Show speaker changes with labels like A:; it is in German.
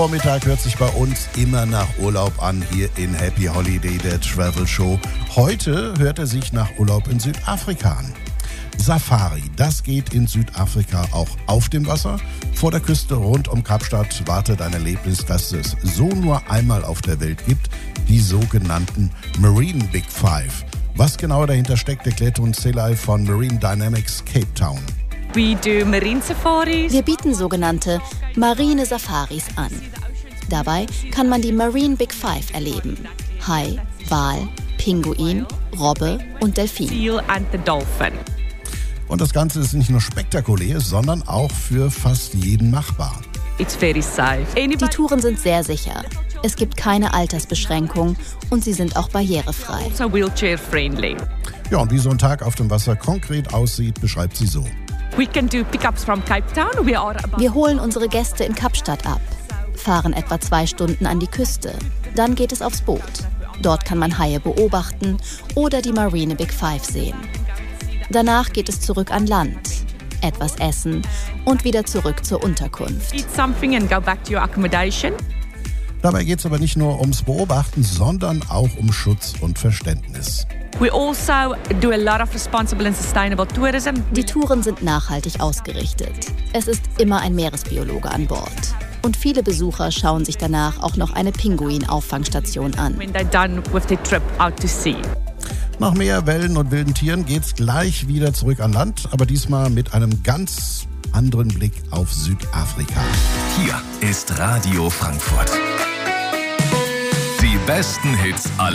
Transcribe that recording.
A: Vormittag hört sich bei uns immer nach Urlaub an, hier in Happy Holiday, der Travel Show. Heute hört er sich nach Urlaub in Südafrika an. Safari, das geht in Südafrika auch auf dem Wasser. Vor der Küste rund um Kapstadt wartet ein Erlebnis, das es so nur einmal auf der Welt gibt, die sogenannten Marine Big Five. Was genau dahinter steckt, erklärt uns Selay von Marine Dynamics Cape Town.
B: We do marine safaris.
C: Wir bieten sogenannte marine Safaris an. Dabei kann man die Marine Big Five erleben. Hai, Wal, Pinguin, Robbe und Delfin.
B: Seal and the dolphin.
A: Und das Ganze ist nicht nur spektakulär, sondern auch für fast jeden machbar.
B: It's very safe.
C: Die Touren sind sehr sicher. Es gibt keine Altersbeschränkung und sie sind auch barrierefrei.
B: Also wheelchair friendly.
A: Ja, und wie so ein Tag auf dem Wasser konkret aussieht, beschreibt sie so.
B: We can do pickups from Cape Town.
C: Wir holen unsere Gäste in Kapstadt ab, fahren etwa 2 Stunden an die Küste. Dann geht es aufs Boot. Dort kann man Haie beobachten oder die Marine Big Five sehen. Danach geht es zurück an Land, etwas essen und wieder zurück zur Unterkunft.
B: Eat something and go back to your accommodation.
A: Dabei geht es aber nicht nur ums Beobachten, sondern auch um Schutz und Verständnis.
B: We also do a lot of responsible and sustainable tourism.
C: Die Touren sind nachhaltig ausgerichtet. Es ist immer ein Meeresbiologe an Bord. Und viele Besucher schauen sich danach auch noch eine Pinguin-Auffangstation an.
B: When they're done with the trip out to sea.
A: Nach mehr Wellen und wilden Tieren geht's gleich wieder zurück an Land, aber diesmal mit einem ganz anderen Blick auf Südafrika.
D: Hier ist Radio Frankfurt. Die besten Hits aller